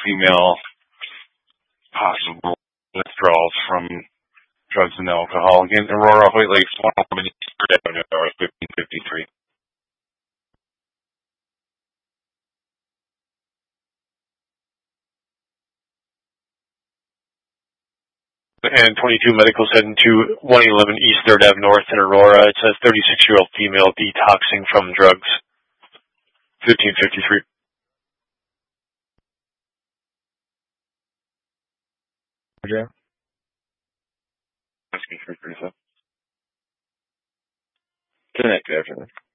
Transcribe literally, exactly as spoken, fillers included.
female possible withdrawals from drugs and alcohol. Again, Aurora, Hoyt Lakes, one eleven East third Avenue North, fifteen fifty-three. And twenty-two medicals heading to one eleven East third Avenue North in Aurora. It says thirty-six-year-old female detoxing from drugs, fifteen fifty-three. Roger. Asking for yourself. Connect after that.